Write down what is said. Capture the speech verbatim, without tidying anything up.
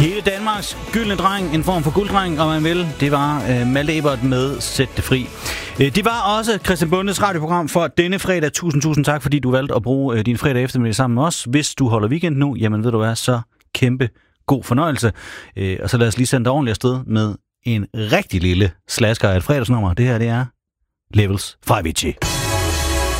Hele Danmarks gyldne dreng, en form for gulddreng, om man vil. Det var øh, Malte Ebert med Sæt det fri. Øh, det var også Christian Bondes radioprogram for denne fredag. Tusind, tusind tak, fordi du valgte at bruge øh, din fredag eftermiddag sammen med os. Hvis du holder weekend nu, jamen ved du hvad, så kæmpe god fornøjelse. Øh, og så lad os lige sende dig ordentligt afsted med en rigtig lille slasker af et fredagsnummer. Det her, det er Levels fra Avicii.